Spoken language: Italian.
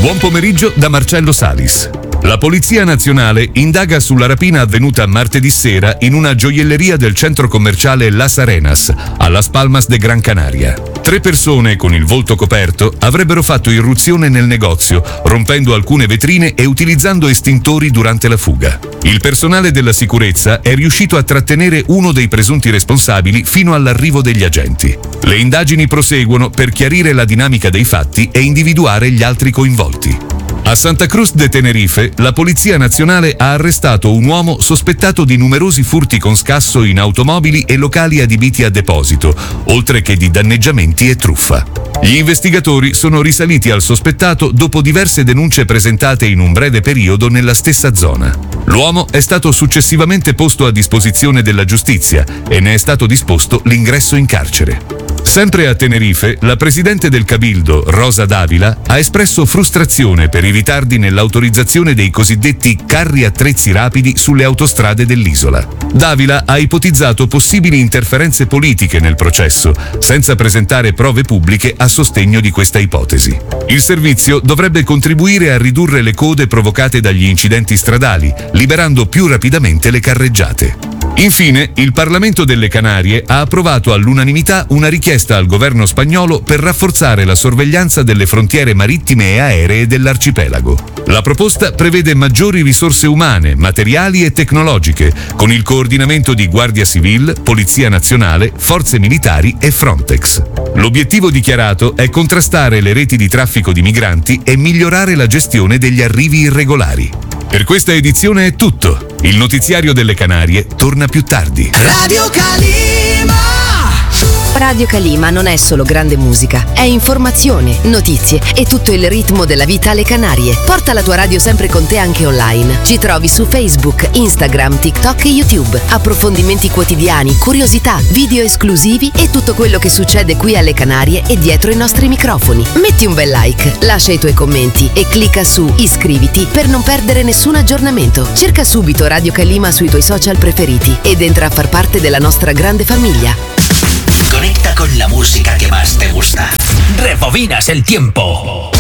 Buon pomeriggio da Marcello Salis. La Polizia Nazionale indaga sulla rapina avvenuta martedì sera in una gioielleria del centro commerciale Las Arenas, a Las Palmas de Gran Canaria. 3 persone con il volto coperto avrebbero fatto irruzione nel negozio, rompendo alcune vetrine e utilizzando estintori durante la fuga. Il personale della sicurezza è riuscito a trattenere uno dei presunti responsabili fino all'arrivo degli agenti. Le indagini proseguono per chiarire la dinamica dei fatti e individuare gli altri coinvolti. A Santa Cruz de Tenerife, la Polizia Nazionale ha arrestato un uomo sospettato di numerosi furti con scasso in automobili e locali adibiti a deposito, oltre che di danneggiamenti e truffa. Gli investigatori sono risaliti al sospettato dopo diverse denunce presentate in un breve periodo nella stessa zona. L'uomo è stato successivamente posto a disposizione della giustizia e ne è stato disposto l'ingresso in carcere. Sempre a Tenerife, la presidente del Cabildo, Rosa Davila, ha espresso frustrazione per i ritardi nell'autorizzazione dei cosiddetti carri attrezzi rapidi sulle autostrade dell'isola. Davila ha ipotizzato possibili interferenze politiche nel processo, senza presentare prove pubbliche a sostegno di questa ipotesi. Il servizio dovrebbe contribuire a ridurre le code provocate dagli incidenti stradali, liberando più rapidamente le carreggiate. Infine, il Parlamento delle Canarie ha approvato all'unanimità una richiesta al governo spagnolo per rafforzare la sorveglianza delle frontiere marittime e aeree dell'arcipelago. La proposta prevede maggiori risorse umane, materiali e tecnologiche, con il coordinamento di Guardia Civil, Polizia Nazionale, Forze Militari e Frontex. L'obiettivo dichiarato è contrastare le reti di traffico di migranti e migliorare la gestione degli arrivi irregolari. Per questa edizione è tutto. Il notiziario delle Canarie torna più tardi. Radio Calima! Radio Calima non è solo grande musica, è informazione, notizie e tutto il ritmo della vita alle Canarie. Porta la tua radio sempre con te anche online. Ci trovi su Facebook, Instagram, TikTok e YouTube. Approfondimenti quotidiani, curiosità, video esclusivi e tutto quello che succede qui alle Canarie e dietro i nostri microfoni. Metti un bel like, lascia i tuoi commenti e clicca su iscriviti per non perdere nessun aggiornamento. Cerca subito Radio Calima sui tuoi social preferiti ed entra a far parte della nostra grande famiglia. Conecta con la música que más te gusta. Rebobinas el tiempo.